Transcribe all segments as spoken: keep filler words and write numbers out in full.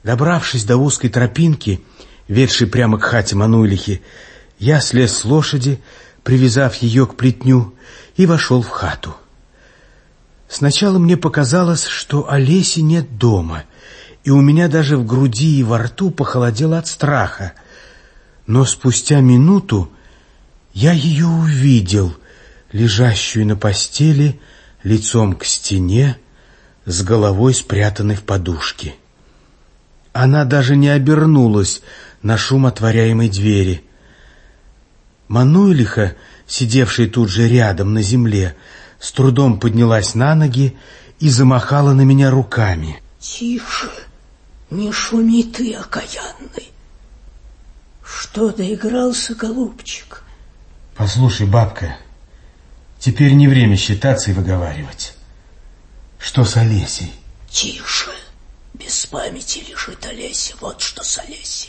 Добравшись до узкой тропинки, ведшей прямо к хате Мануйлихи, я слез с лошади, привязав ее к плетню, и вошел в хату. Сначала мне показалось, что Олеси нет дома, и у меня даже в груди и во рту похолодело от страха. Но спустя минуту я ее увидел, лежащую на постели, лицом к стене, с головой спрятанной в подушке. Она даже не обернулась на шум отворяемой двери. Мануйлиха, сидевшая тут же рядом на земле, с трудом поднялась на ноги и замахала на меня руками. Тише, не шуми ты, окаянный. Что доигрался, голубчик? Послушай, бабка, теперь не время считаться и выговаривать. Что с Олесей? Тише, без памяти лежит Олеся, вот что с Олесей.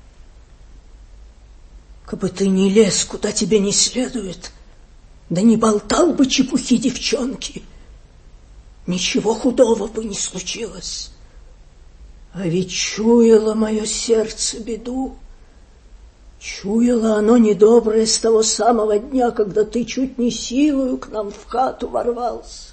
Кабы ты не лез, куда тебе не следует, да не болтал бы чепухи девчонки, ничего худого бы не случилось. А ведь чуяло мое сердце беду. Чуяло оно недоброе с того самого дня, когда ты чуть не силою к нам в хату ворвался.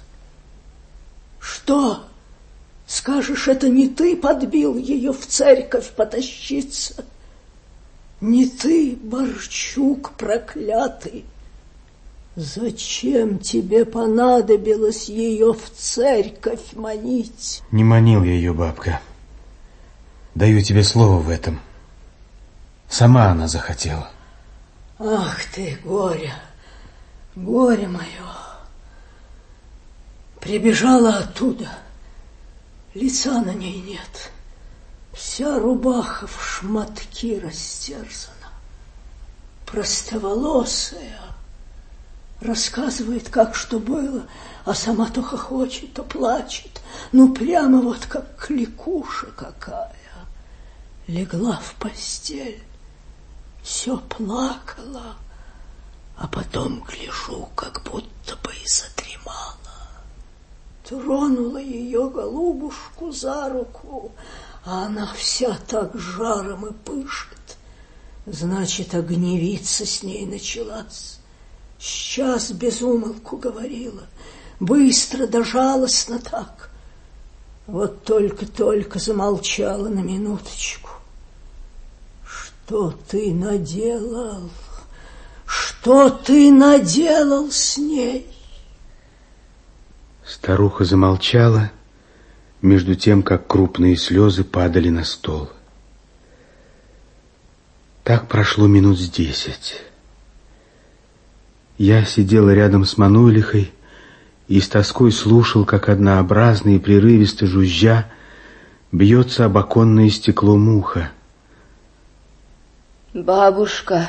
Что, скажешь, это не ты подбил ее в церковь потащиться? Не ты, Борчук проклятый? Зачем тебе понадобилось ее в церковь манить? Не манил я ее, бабка. Даю тебе слово в этом. Сама она захотела. Ах ты, горе, горе мое. Прибежала оттуда, лица на ней нет. Вся рубаха в шматки растерзана. Простоволосая. Рассказывает, как что было, а сама то хохочет, то плачет. Ну, прямо вот как кликуша какая. Легла в постель, все плакала, а потом гляжу, как будто бы и задремала. Тронула ее голубушку за руку, а она вся так жаром и пышет. Значит, огневиться с ней началась. Сейчас без умолку говорила, быстро да жалостно так. Вот только-только замолчала на минуточку. Что ты наделал? Что ты наделал с ней? Старуха замолчала, между тем, как крупные слезы падали на стол. Так прошло минут с десять. Я сидел рядом с Мануйлихой и с тоской слушал, как однообразно и прерывисто жужжа бьется об оконное стекло муха. Бабушка,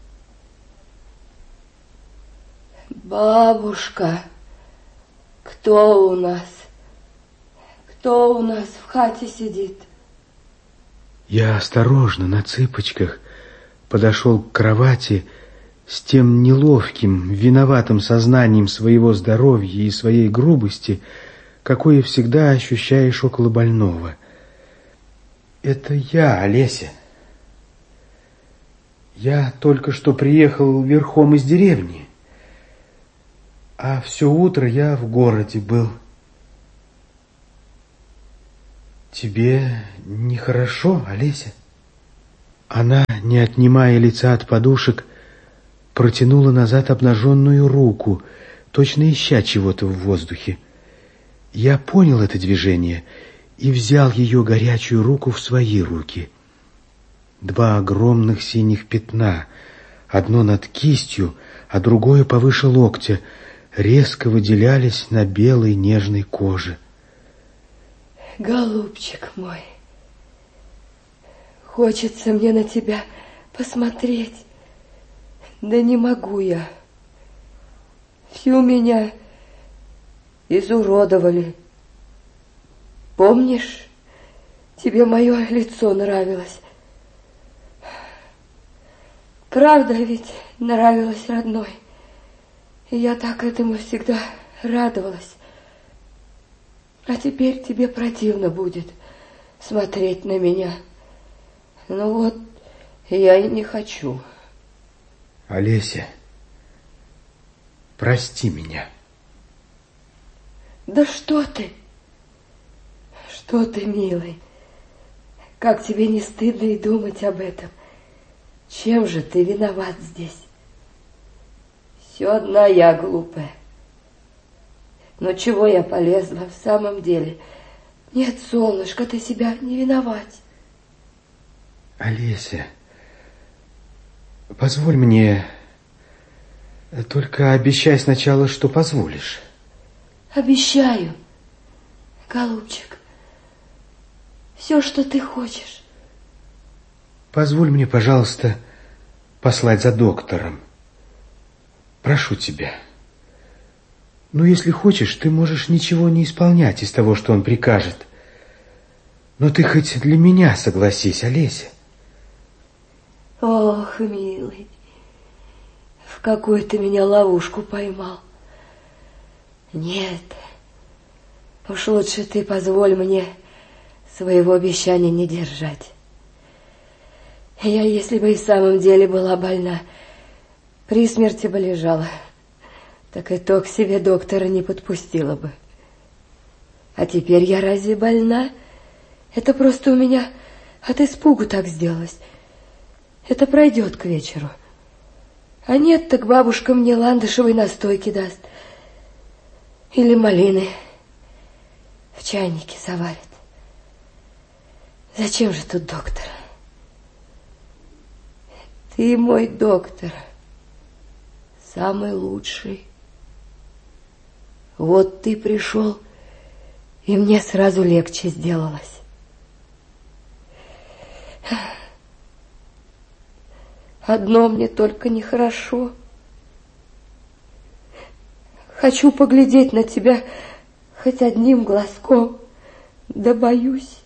бабушка, кто у нас? Кто у нас в хате сидит? Я осторожно, на цыпочках, подошел к кровати с тем неловким, виноватым сознанием своего здоровья и своей грубости, какое всегда ощущаешь около больного. Это я, Олеся. Я только что приехал верхом из деревни, а все утро я в городе был. Тебе нехорошо, Олеся? Она, не отнимая лица от подушек, протянула назад обнаженную руку, точно ища чего-то в воздухе. Я понял это движение и взял ее горячую руку в свои руки. Два огромных синих пятна, одно над кистью, а другое повыше локтя, резко выделялись на белой нежной коже. Голубчик мой, хочется мне на тебя посмотреть, да не могу я. Всю меня изуродовали. Помнишь, тебе мое лицо нравилось? Правда ведь нравилось, родной? И я так этому всегда радовалась. А теперь тебе противно будет смотреть на меня. Ну вот, я и не хочу. Олеся, прости меня. Да что ты? Что ты, милый? Как тебе не стыдно и думать об этом? Чем же ты виноват здесь? Все одна я глупая. Но чего я полезла в самом деле? Нет, солнышко, ты себя не виновать. Олеся, позволь мне, только обещай сначала, что позволишь. Обещаю, голубчик, все, что ты хочешь. Позволь мне, пожалуйста, послать за доктором. Прошу тебя. Ну, если хочешь, ты можешь ничего не исполнять из того, что он прикажет. Но ты хоть для меня согласись, Олеся. Ох, милый, в какую ты меня ловушку поймал. Нет, уж лучше ты позволь мне своего обещания не держать. Я, если бы и в самом деле была больна, при смерти бы лежала, так и то к себе доктора не подпустила бы. А теперь я разве больна? Это просто у меня от испугу так сделалось. Это пройдет к вечеру. А нет, так бабушка мне ландышевой настойки даст. Или малины в чайнике заварит. Зачем же тут доктор? Ты мой доктор, самый лучший. Вот ты пришел, и мне сразу легче сделалось. Одно мне только нехорошо. Хочу поглядеть на тебя хоть одним глазком, да боюсь.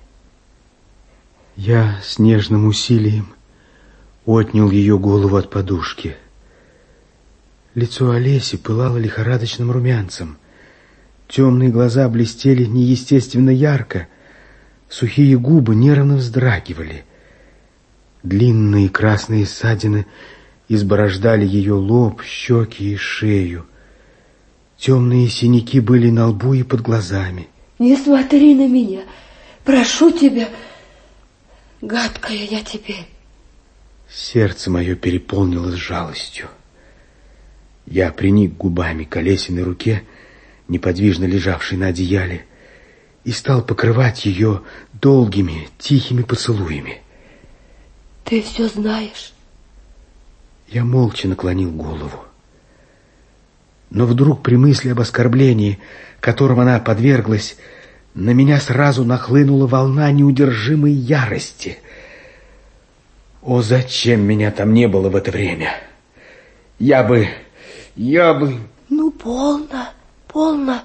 Я с нежным усилием отнял ее голову от подушки. Лицо Олеси пылало лихорадочным румянцем. Темные глаза блестели неестественно ярко. Сухие губы нервно вздрагивали. Длинные красные ссадины изборождали ее лоб, щеки и шею. Темные синяки были на лбу и под глазами. Не смотри на меня, прошу тебя, гадкая я теперь. Сердце мое переполнилось жалостью. Я приник губами к Олесиной руке, неподвижно лежавшей на одеяле, и стал покрывать ее долгими, тихими поцелуями. Ты все знаешь? Я молча наклонил голову. Но вдруг при мысли об оскорблении, которым она подверглась, на меня сразу нахлынула волна неудержимой ярости. О, зачем меня там не было в это время? Я бы... я бы... Ну, полно, полно.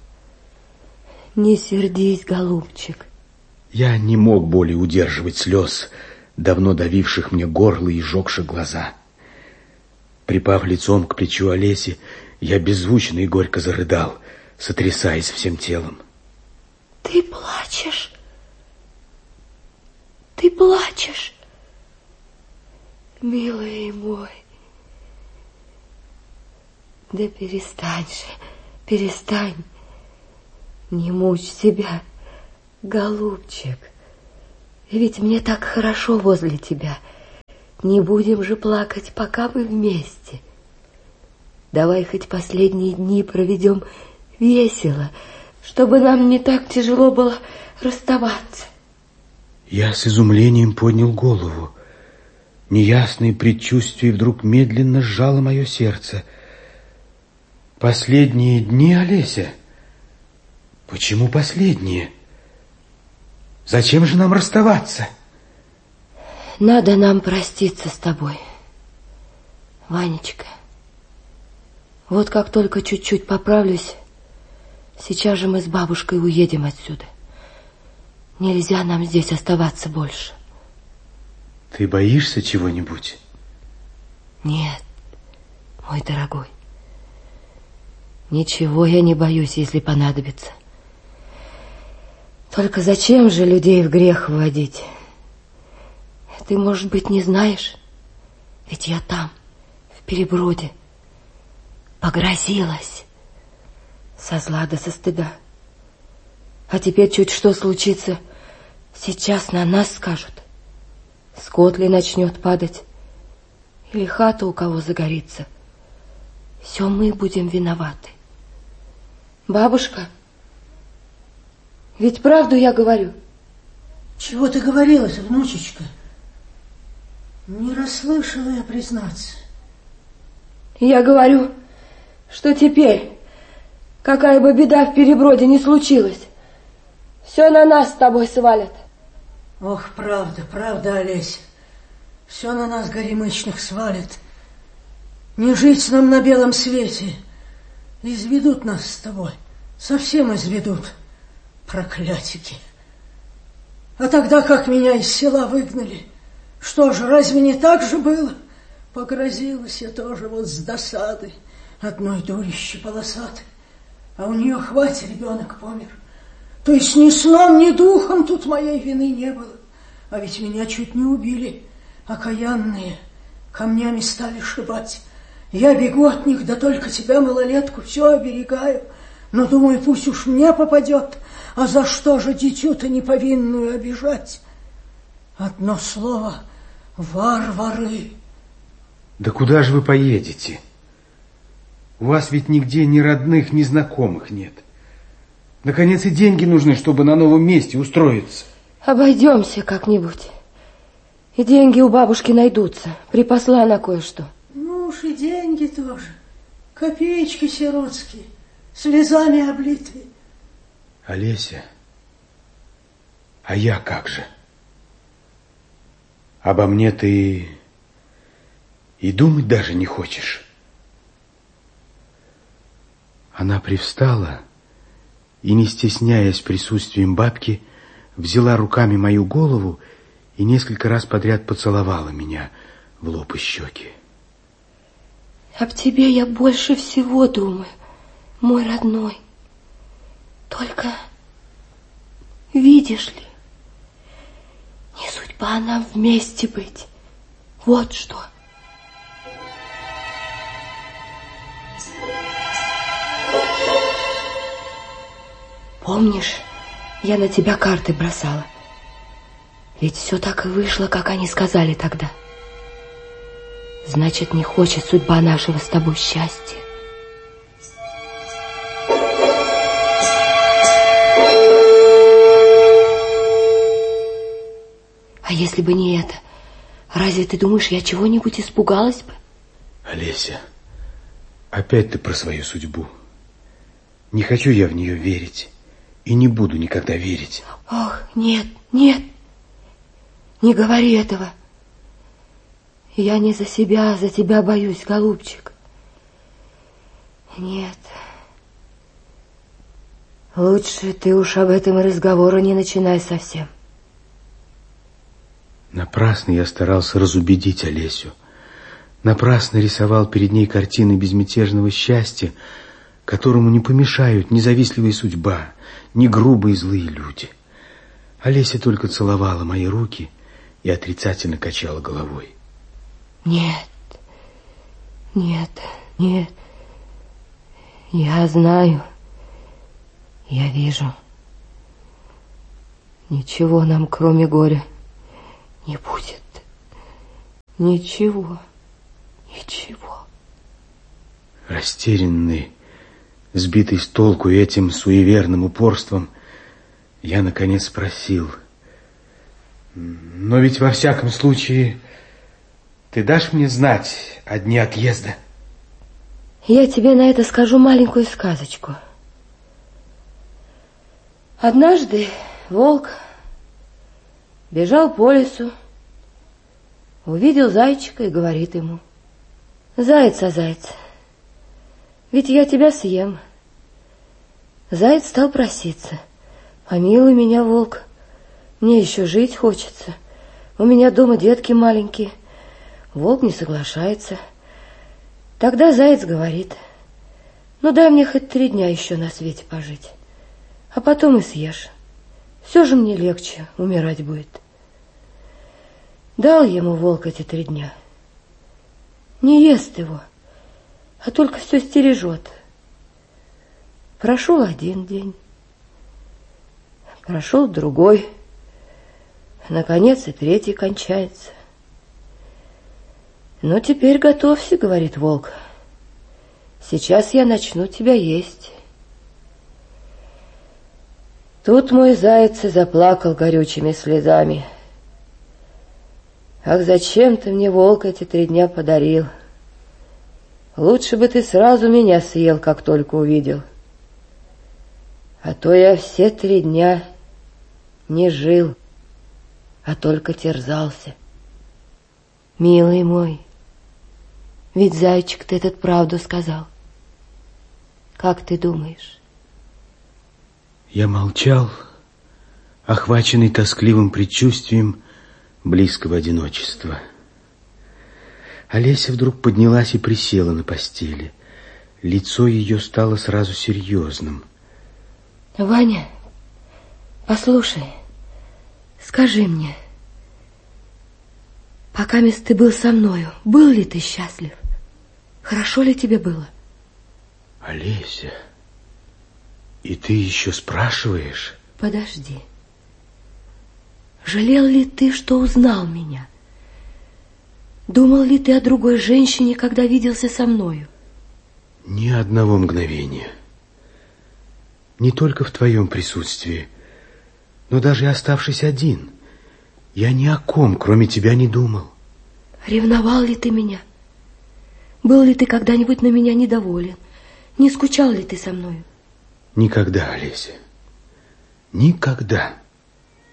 Не сердись, голубчик. Я не мог более удерживать слез, давно давивших мне горло и жегших глаза. Припав лицом к плечу Олеси, я беззвучно и горько зарыдал, сотрясаясь всем телом. Ты плачешь? Ты плачешь? Милый мой, да перестань же, перестань. Не мучь себя, голубчик. Ведь мне так хорошо возле тебя. Не будем же плакать, пока мы вместе. Давай хоть последние дни проведем весело, чтобы нам не так тяжело было расставаться. Я с изумлением поднял голову. Неясное предчувствие вдруг медленно сжало мое сердце. Последние дни, Олеся? Почему последние? Зачем же нам расставаться? Надо нам проститься с тобой, Ванечка. Вот как только чуть-чуть поправлюсь, сейчас же мы с бабушкой уедем отсюда. Нельзя нам здесь оставаться больше. Ты боишься чего-нибудь? Нет, мой дорогой. Ничего я не боюсь, если понадобится. Только зачем же людей в грех вводить? Ты, может быть, не знаешь? Ведь я там, в Переброде, погрозилась со зла да со стыда. А теперь чуть что случится, сейчас на нас скажут. Скот ли начнет падать, или хата у кого загорится. Все мы будем виноваты. Бабушка, ведь правду я говорю. Чего ты говорила-то, внучечка? Не расслышала я, признаться. Я говорю, что теперь, какая бы беда в Переброде не случилась, все на нас с тобой свалят. Ох, правда, правда, Олеся. Все на нас, горемычных, свалят. Не жить нам на белом свете. Изведут нас с тобой. Совсем изведут. Проклятики. А тогда как меня из села выгнали? Что же, разве не так же было? Погрозилась я тоже вот с досады одной дурищи полосатой. А у нее хватит, ребенок помер. То есть ни сном, ни духом тут моей вины не было. А ведь меня чуть не убили. Окаянные камнями стали шибать. Я бегу от них, да только тебя, малолетку, все оберегаю. Но думаю, пусть уж мне попадет. А за что же дитю-то неповинную обижать? Одно слово — варвары. Да куда же вы поедете? У вас ведь нигде ни родных, ни знакомых нет. Наконец и деньги нужны, чтобы на новом месте устроиться. Обойдемся как-нибудь. И деньги у бабушки найдутся. Припасла она кое-что. Ну уж и деньги тоже. Копеечки сиротские, слезами облитые. Олеся, а я как же? Обо мне ты и думать даже не хочешь. Она привстала и, не стесняясь присутствием бабки, взяла руками мою голову и несколько раз подряд поцеловала меня в лоб и щеки. Об тебе я больше всего думаю, мой родной. Только, видишь ли, не судьба нам вместе быть. Вот что. Помнишь, я на тебя карты бросала? Ведь все так и вышло, как они сказали тогда. Значит, не хочет судьба нашего с тобой счастья. А если бы не это, разве ты думаешь, я чего-нибудь испугалась бы? Олеся, опять ты про свою судьбу. Не хочу я в нее верить и не буду никогда верить. Ох, нет, нет, не говори этого. Я не за себя, а за тебя боюсь, голубчик. Нет. Лучше ты уж об этом и разговора не начинай совсем. Напрасно я старался разубедить Олесю. Напрасно рисовал перед ней картины безмятежного счастья, которому не помешают ни завистливая судьба, ни грубые злые люди. Олеся только целовала мои руки и отрицательно качала головой. Нет, нет, нет. Я знаю, я вижу. Ничего нам, кроме горя, не будет. Ничего, ничего. Растерянный, сбитый с толку этим суеверным упорством, я наконец спросил: но ведь во всяком случае ты дашь мне знать о дне отъезда? Я тебе на это скажу маленькую сказочку. Однажды волк бежал по лесу, увидел зайчика и говорит ему: заяц, а заяц, ведь я тебя съем. Заяц стал проситься: помилуй меня, волк, мне еще жить хочется, у меня дома детки маленькие. Волк не соглашается. Тогда заяц говорит: ну дай мне хоть три дня еще на свете пожить, а потом и съешь. Все же мне легче умирать будет. Дал ему волк эти три дня. Не ест его, а только все стережет. Прошел один день, прошел другой, наконец и третий кончается. Ну, теперь готовься, говорит волк. Сейчас я начну тебя есть. Тут мой заяц и заплакал горючими слезами. Ах, зачем ты мне, волк, эти три дня подарил? Лучше бы ты сразу меня съел, как только увидел. А то я все три дня не жил, а только терзался. Милый мой, ведь зайчик-то этот правду сказал. Как ты думаешь? Я молчал, охваченный тоскливым предчувствием близкого одиночества. Олеся вдруг поднялась и присела на постели. Лицо ее стало сразу серьезным. Ваня, послушай, скажи мне, пока ты был со мною, был ли ты счастлив? Хорошо ли тебе было? Олеся, и ты еще спрашиваешь? Подожди. Жалел ли ты, что узнал меня? Думал ли ты о другой женщине, когда виделся со мною? Ни одного мгновения. Не только в твоем присутствии, но даже оставшись один, я ни о ком, кроме тебя, не думал. Ревновал ли ты меня? Был ли ты когда-нибудь на меня недоволен? Не скучал ли ты со мною? Никогда, Олеся. Никогда.